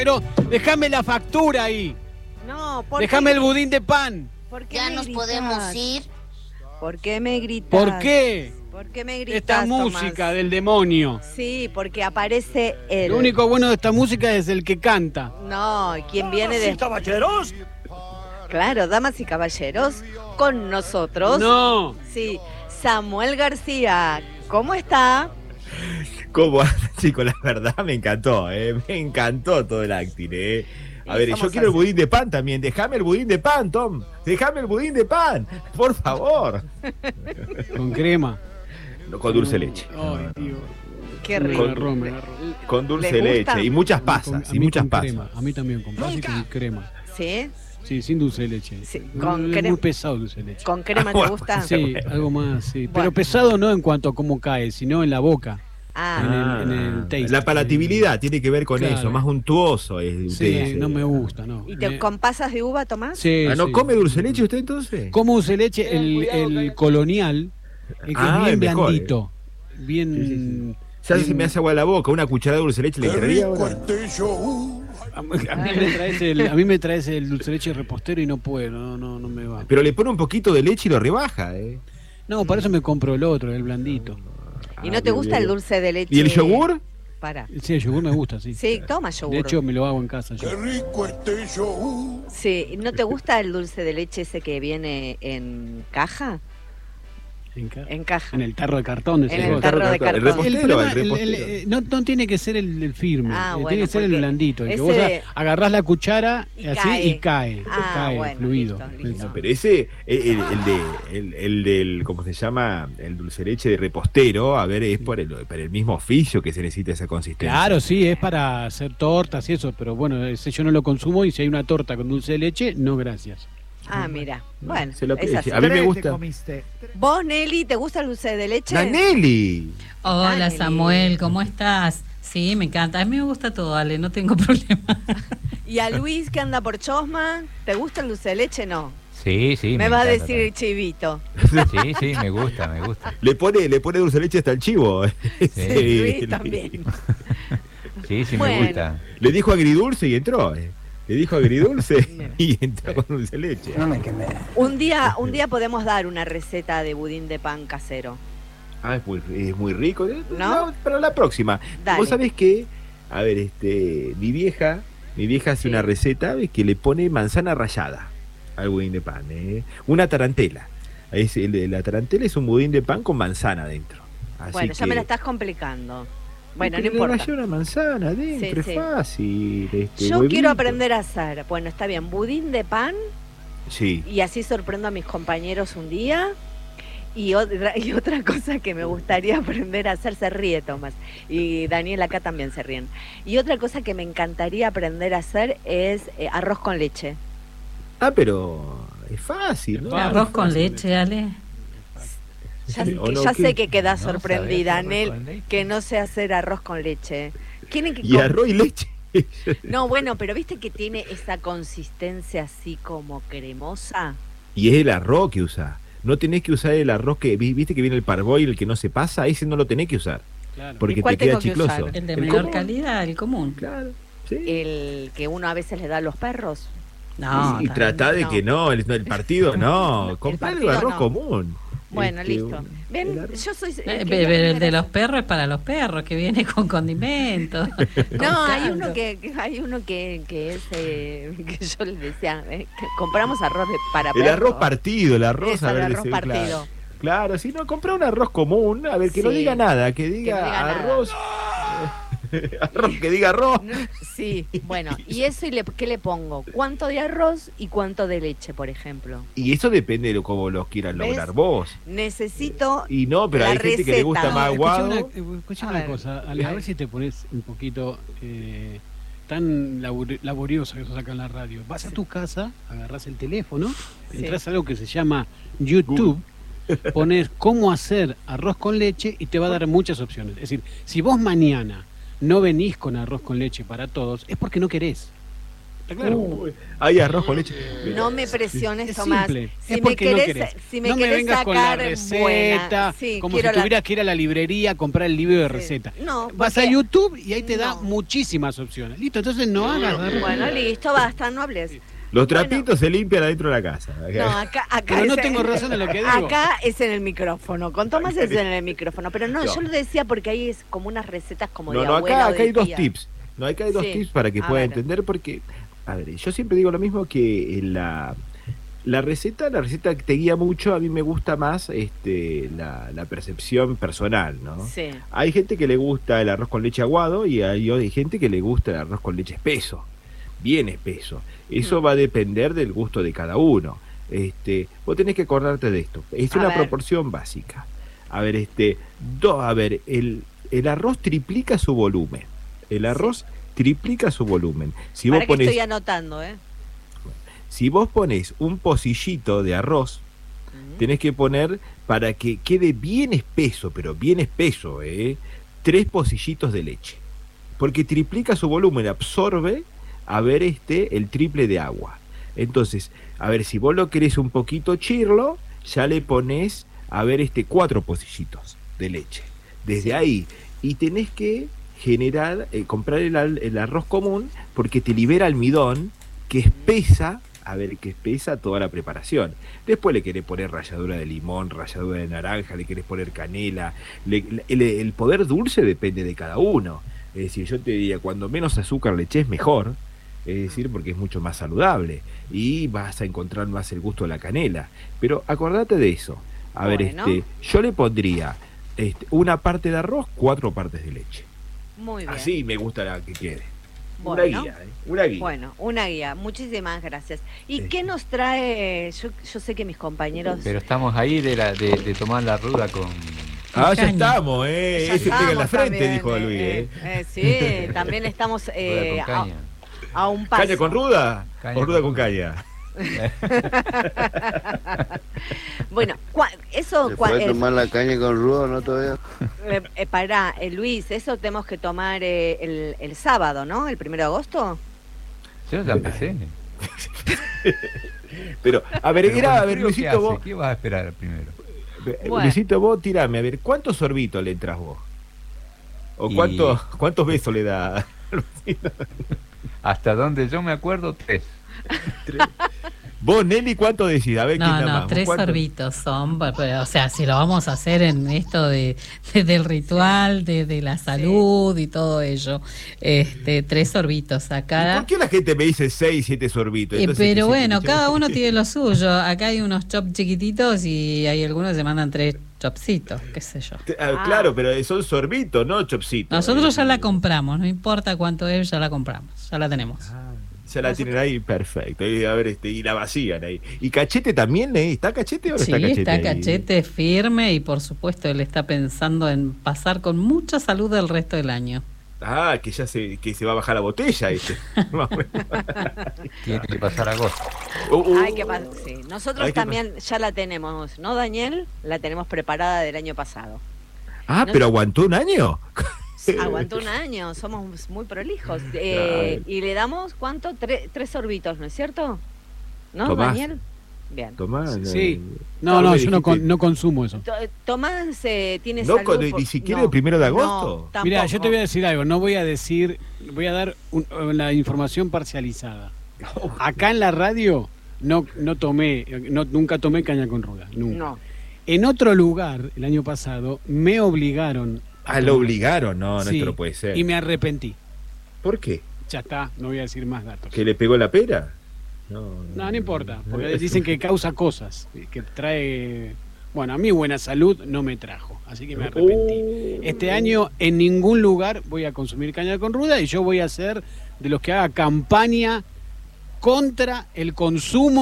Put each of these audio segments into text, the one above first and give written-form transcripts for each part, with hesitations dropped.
Pero déjame la factura ahí. No, ¿por Déjame qué? el budín de pan. ¿Por qué Ya me nos gritás? podemos ir. ¿Por qué me gritas? ¿Por qué? ¿Por qué me gritas, Esta música Tomás? del demonio. Sí, porque aparece él. Lo único bueno de esta música es el que canta. No, quien viene de... caballeros? Claro, damas y caballeros, con nosotros. No. Sí, Samuel García. ¿Cómo está? ¿Cómo anda, chicos? La verdad me encantó, me encantó todo el acting, A ver, yo somos quiero el así. budín de pan también. Déjame el budín de pan, Tom. Déjame el budín de pan, por favor. Con crema. No, con dulce de leche. Ay, tío. Qué Me rico. agarró, me agarró. Con dulce ¿Les de gusta? leche y muchas A pasas, mí y muchas con pasas. crema. A mí también, con pasas y con crema. ¿Sí? Sí, sin dulce de leche. Sí, No, con es crema. muy pesado el dulce de leche. ¿Con crema te gusta? Sí, algo más, sí. Pero Bueno. pesado no en cuanto a cómo cae, sino en la boca. Ah, en el taste. La palatabilidad tiene que ver con Claro. eso, más untuoso es. Sí, no me gusta, no. ¿y te, con pasas de uva, Tomás? Sí, ¿No sí. come dulce de leche usted entonces? Como dulce de leche, el colonial, que Ah, es bien el mejor, blandito. Bien. Sí, sí, Ya se me hace agua la boca, una cucharada de dulce de leche le entraría ahora. A mí me traes el dulce de leche repostero y no puedo, no me va. Pero le pone un poquito de leche y lo rebaja, No, para eso me compro el otro, el blandito. ¿Y no te gusta el dulce de leche? ¿Y el yogur? Para. Sí, el yogur me gusta, sí. Sí, toma yogur. De hecho, me lo hago en casa yo. Sí, ¿no te gusta el dulce de leche ese que viene en caja? En caja. En el tarro de cartón. En el tarro de El cartón. repostero, El problema, el repostero. no tiene que ser el firme, Ah, tiene bueno, que ser el porque blandito. El que ese vos de- agarrás la cuchara Y así cae. y cae. Ah, cae bueno, fluido. listo. No, pero ese, el del, ¿cómo se llama? El dulce de leche de repostero, a ver, es por el mismo oficio que se necesita esa consistencia. Claro, sí, es para hacer tortas y eso, pero bueno, ese yo no lo consumo y si hay una torta con dulce de leche, no gracias. Ah, mira. Bueno, Se lo es así. a mí me gusta. ¿Vos, Nelly, te gusta el dulce de leche? ¡Nanelli! Hola Dale. Samuel, ¿cómo estás? Sí, me encanta. A mí me gusta todo, Ale, no tengo problema. ¿Y a Luis que anda por Chosman? ¿Te gusta el dulce de leche? No. Sí, sí. me va a encanta decir el chivito. también. Sí, me gusta, me gusta. Le pone dulce de leche hasta el chivo. Sí. Luis también. Sí, Bueno. me gusta. Le dijo agridulce y entró. Le dijo agridulce y entró con dulce de leche. Un día podemos dar una receta de budín de pan casero. Ah, es muy rico. ¿No? No, para la próxima. Dale. Vos sabés que, a ver, mi vieja hace Sí. una receta que le pone manzana rallada al budín de pan. Una tarantela. La tarantela es un budín de pan con manzana dentro. Así Bueno, ya me que- la estás complicando. Bueno, no Le importa. rayé una manzana adentro, Sí, es sí. fácil. Yo huevito. quiero aprender a hacer. Bueno, está bien, budín de pan Sí. y así sorprendo a mis compañeros un día. Y otra cosa que me gustaría aprender a hacer, se ríe Tomás, y Daniel acá también se ríen. Y otra cosa que me encantaría aprender a hacer es arroz con leche. Ah, pero es fácil, ¿no? Arroz con leche, Ale. Ya, Sí, ¿o que no? ya ¿Qué? sé que quedás No, sorprendida, ¿sabés arroz Nel, con leche? que no sé hacer arroz con leche. Tiene que Y arroz y leche. No, bueno, pero viste que tiene esa consistencia así como cremosa. Y es el arroz que usa. No tenés que usar el arroz que, viste que viene el parboil, el que no se pasa, ese no lo tenés que usar. Claro. Porque ¿Y cuál te queda tengo que usar? chicloso. El de El menor común. calidad, el común. Claro, sí. El que uno a veces le da a los perros. No, y trata de no. que no, el partido no. Comprá el partido arroz no. común. Bueno, listo. Ven, el arroz. yo soy... el de los perros es para los perros, que viene con condimentos. No, hay uno que es que yo les decía, que compramos arroz para El perros. arroz partido, el arroz, Eso, a el ver, arroz ese, partido. Claro, claro, si no, comprá un arroz común, a ver, que no Sí. diga nada, que no diga diga nada. arroz. Arroz, que diga arroz. No, sí, bueno, y eso, ¿qué le pongo? ¿Cuánto de arroz y cuánto de leche, por ejemplo? Y eso depende de cómo los quieran ¿Ves? lograr vos. Necesito... Y no, pero La hay gente que le gusta receta. más Escuchá aguado. escuchá A una ver. cosa, Ale, a ver si te pones un poquito tan laboriosa que sos acá en la radio. Vas a tu casa, agarrás el teléfono, Sí. entras a algo que se llama YouTube, pones cómo hacer arroz con leche y te va a dar muchas opciones. Es decir, si vos mañana no venís con arroz con leche para todos, es porque no querés. Está claro. Hay arroz con leche. No me presiones, Es Tomás. simple. Si Es me porque no querés, querés. si me no me querés vengas con la sacar receta, buena, sí, como si quiero tuvieras que ir a la librería a comprar el libro de receta. No, Vas a porque- YouTube y ahí te da No. muchísimas opciones. Listo, entonces no hagas arroz. Bueno, listo, basta, no hables. Los trapitos se limpian adentro de la casa. No, acá Pero no es- tengo razón en lo que digo. Acá es en el micrófono, con Tomás es en el micrófono, pero no, No. yo lo decía porque ahí es como unas recetas como de No, abuela o acá de hay dos tía. tips. No, acá hay dos Sí. tips para que A pueda ver. entender, porque, a ver, yo siempre digo lo mismo que la receta te guía mucho. A mí me gusta más la percepción personal, ¿no? Sí. Hay gente que le gusta el arroz con leche aguado y hay gente que le gusta el arroz con leche espeso, bien espeso. Eso va a depender del gusto de cada uno. Vos tenés que acordarte de esto. Es A una ver. proporción básica. A ver, el arroz triplica su volumen. El arroz triplica su volumen. Si Para vos que pones, estoy anotando, ¿eh? si vos pones un pocillito de arroz, tenés que poner, para que quede bien espeso, pero bien espeso, 3 pocillitos de leche. Porque triplica su volumen, absorbe, el triple de agua. Entonces, a ver, si vos lo querés un poquito chirlo, ya le pones, 4 pocillitos de leche. Desde ahí. Y tenés que comprar el arroz común, porque te libera almidón, que espesa toda la preparación. Después le querés poner ralladura de limón, ralladura de naranja, le querés poner canela. El poder dulce depende de cada uno. Es decir, yo te diría, cuando menos azúcar le eches, mejor. Es decir, porque es mucho más saludable y vas a encontrar más el gusto de la canela. Pero acordate de eso. A ver, Bueno. yo le pondría una parte de arroz, 4 partes de leche. Muy bien. Así me gusta la que quede. Bueno. Una guía, una guía. Bueno, una guía. Muchísimas gracias. ¿Y Sí. qué nos trae? Yo sé que mis compañeros... Pero estamos ahí de tomar la ruda con... Ah, ya Caña. estamos, Ya ese pega en la estamos frente, también, dijo Luis, Sí, también estamos ruda con caña. a un paso. ¿Caña con ruda? Caña ¿O ruda con con ruda. caña? Bueno, eso... ¿Se puede tomar la caña con rudo, no todavía? Pará, Luis, eso tenemos que tomar el sábado, ¿no? El 1 de agosto. Yo ya empecé. Pero, a ver, Pero con el frío, ¿qué Luisito, hace? vos, ¿Qué vas a esperar primero? Bueno. Luisito, vos tirame, a ver, ¿cuántos sorbitos le entras vos? ¿O Y- cuántos besos le da? Hasta donde yo me acuerdo, 3. Vos, Nelly, ¿cuánto decís? A ver quién No, da no, más. 3 ¿Cuánto? sorbitos son, o sea, si lo vamos a hacer en esto del ritual, de la salud y todo ello, 3 sorbitos ¿Y acá. ¿Por qué la gente me dice 6, 7 sorbitos? Entonces, Pero ¿qué bueno, se- cada uno tiene lo suyo. Acá hay unos chops chiquititos y hay algunos que se mandan 3 chopsitos, qué sé yo. Claro, pero son sorbitos, no chopsitos. Nosotros ya la compramos, no importa cuánto es, ya la compramos, ya la tenemos. Ya la tienen ahí, perfecto. Y, a ver, y la vacían ahí. ¿Y Cachete también? ¿Está Cachete o no Sí, está Cachete? está ahí? Cachete firme y por supuesto él está pensando en pasar con mucha salud el resto del año. Ah, que se va a bajar la botella. Tiene que pasar agosto. Hay que sí. Nosotros Hay que también ya la tenemos, ¿no, Daniel? La tenemos preparada del año pasado. Ah, pero aguantó un año. Aguantó un año, somos muy prolijos. Claro. Y le damos, ¿cuánto? 3 sorbitos, ¿no es cierto? ¿No, Tomás. Daniel? Bien. Tomás. Sí. No, yo no consumo eso. Tomás tiene No, salud ni por- siquiera no, el 1 de no, agosto. Mira, yo tampoco. te voy a decir algo, voy a dar una información parcializada. Acá en la radio nunca tomé caña con ruda, nunca. No. En otro lugar, el año pasado, me obligaron. a Ah, lo tomar. obligaron. No, Sí, esto no puede ser. Y me arrepentí. ¿Por qué? Ya está, no voy a decir más datos. ¿Que le pegó la pera? No importa, porque dicen que causa cosas, que trae... Bueno, a mí buena salud no me trajo, así que me arrepentí. Este año en ningún lugar voy a consumir caña con ruda y yo voy a ser de los que haga campaña contra el consumo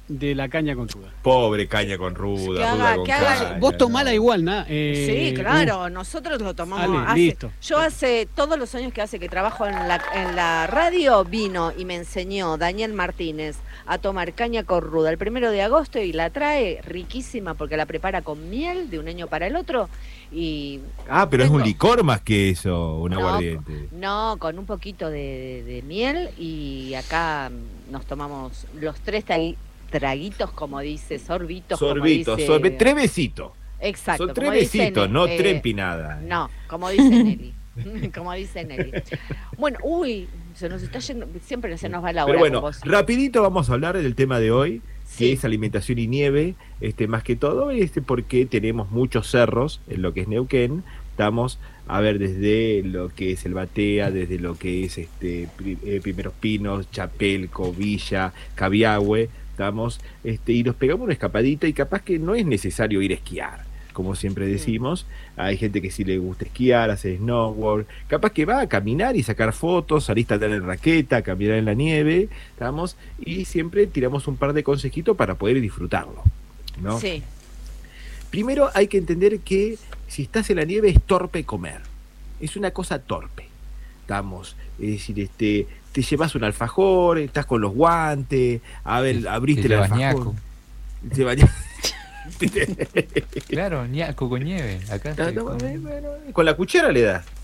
de la caña con ruda. Pobre caña con ruda, Que ruda haga- con que haga- caña, Vos tomala no. igual, ¿no? Sí, claro, nosotros lo tomamos. Ale, listo. Yo hace todos los años que hace que trabajo en la radio, vino y me enseñó Daniel Martínez a tomar caña con ruda el 1 de agosto y la trae riquísima porque la prepara con miel de un año para el otro. Y Ah, pero es un Tengo- licor más que eso, un No, aguardiente. no, con un poquito de miel y acá nos tomamos los 3 traguitos, como dice, sorbitos. Sorbito, como dice, sorbet, 3 besitos. Exacto. Son 3 como dice besitos, no Ne- 3 empinadas. No, como dice Nelly. Como dice Nelly. Bueno, uy, se nos está yendo, siempre se nos va la hora Pero bueno, con vos. rapidito vamos a hablar del tema de hoy, que Sí. es alimentación y nieve, más que todo, porque tenemos muchos cerros en lo que es Neuquén. Estamos a ver desde lo que es el Batea, desde lo que es Primeros Pinos, Chapelco, Villa, Cabiahue, estamos y nos pegamos una escapadita y capaz que no es necesario ir a esquiar, como siempre decimos. Hay gente que sí le gusta esquiar, hacer snowboard, capaz que va a caminar y sacar fotos, salir a andar en raqueta, caminar en la nieve, estamos, y siempre tiramos un par de consejitos para poder disfrutarlo, ¿no? Sí, Primero hay que entender que si estás en la nieve es torpe comer. Es una cosa torpe. Estamos, es decir, te llevas un alfajor, estás con los guantes, a ver, abriste Te el llevas alfajor. ñaco. Te bañas. Claro, ñaco con nieve. Acá se come. Bueno, con la cuchara le das.